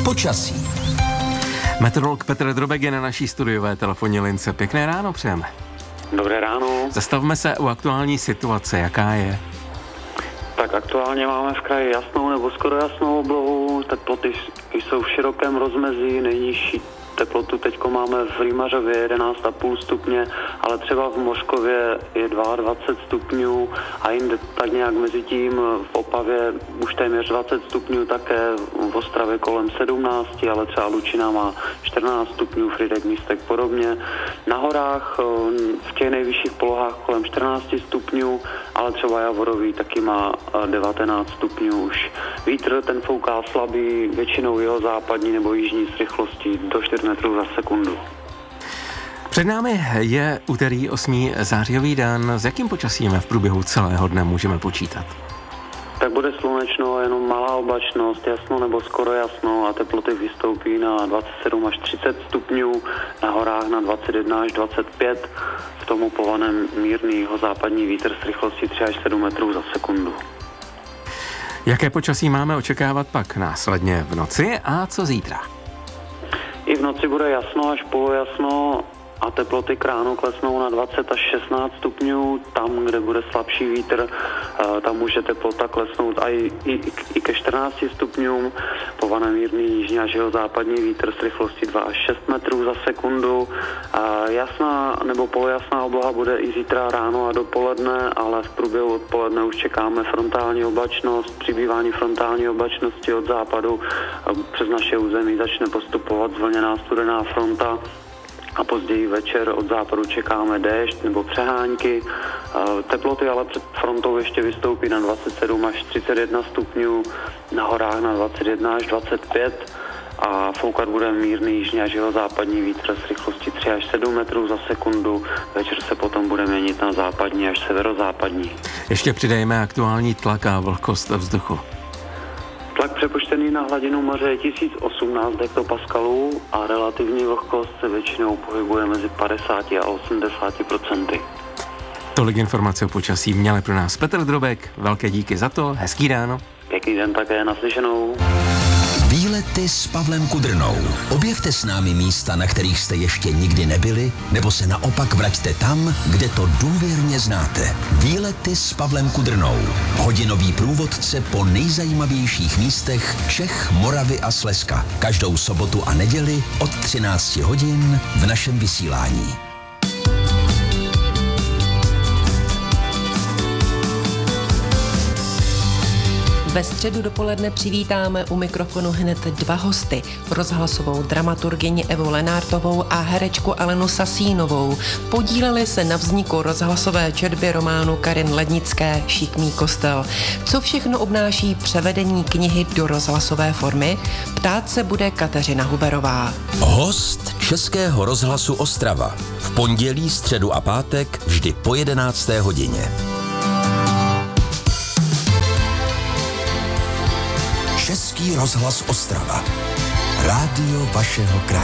Počasí. Meteorolog Petr Drobek je na naší studiové telefonní lince. Pěkné ráno přejeme. Dobré ráno. Zastavme se u aktuální situace. Jaká je? Tak aktuálně máme v kraji jasnou nebo skoro jasnou oblohu. Teploty jsou v širokém rozmezí. Nejnižší teplotu teďko máme v Rýmařově 11,5 stupně, ale třeba v Mořkově je 22 stupňů a jinde tak nějak mezi tím v Opavě už téměř 20 stupňů, také v Ostravě kolem 17, ale třeba Lučina má 14 stupňů, Frýdek Místek podobně. Na horách v těch nejvyšších polohách kolem 14 stupňů, ale třeba Javorový taky má 19 stupňů už. Vítr ten fouká slabý, většinou jihozápadní nebo jižní s rychlostí do 4 metrů za sekundu. Před námi je úterý 8. zářijový den. S jakým počasím v průběhu celého dne můžeme počítat? Tak bude slunečno, jenom malá oblačnost, jasno nebo skoro jasno a teploty vystoupí na 27 až 30 stupňů, na horách na 21 až 25, v tomu povaném mírný jihozápadní vítr s rychlostí 3 až 7 metrů za sekundu. Jaké počasí máme očekávat pak následně v noci a co zítra? I v noci bude jasno až polojasno a teploty k ránu klesnou na 20 až 16 stupňů. Tam, kde bude slabší vítr, tam může teplota klesnout i ke 14 stupňům. Pované mírný jižní až jihozápadní vítr s rychlostí 2 až 6 metrů za sekundu. Jasná nebo polojasná obloha bude i zítra ráno a dopoledne, ale v průběhu odpoledne už čekáme frontální oblačnost. Přibývání frontální oblačnosti od západu přes naše území začne postupovat zvlněná studená fronta. A později večer od západu čekáme déšť nebo přehánky. Teploty ale před frontou ještě vystoupí na 27 až 31 stupňů, na horách na 21 až 25 a foukat bude mírný jižní až jihozápadní vítr s rychlostí 3 až 7 metrů za sekundu. Večer se potom bude měnit na západní až severozápadní. Ještě přidejme aktuální tlak a vlhkost vzduchu. Tlak přepočtený na hladinu moře je 1018 hektopaskalů a relativní vlhkost se většinou pohybuje mezi 50 a 80%. Tolik informace o počasí měl pro nás Petr Drobek. Velké díky za to, hezký ráno. Pěkný den také, naslyšenou. Výlety s Pavlem Kudrnou. Objevte s námi místa, na kterých jste ještě nikdy nebyli, nebo se naopak vraťte tam, kde to důvěrně znáte. Výlety s Pavlem Kudrnou. Hodinový průvodce po nejzajímavějších místech Čech, Moravy a Slezska. Každou sobotu a neděli od 13 hodin v našem vysílání. Ve středu dopoledne přivítáme u mikrofonu hned dva hosty. Rozhlasovou dramaturgyni Evu Lenártovou a herečku Alenu Sasínovou. Podíleli se na vzniku rozhlasové četby románu Karin Lednické Šikmý kostel. Co všechno obnáší převedení knihy do rozhlasové formy? Ptát se bude Kateřina Huberová. Host Českého rozhlasu Ostrava. V pondělí, středu a pátek vždy po 11. hodině. Český rozhlas Ostrava. Rádio vašeho kraje.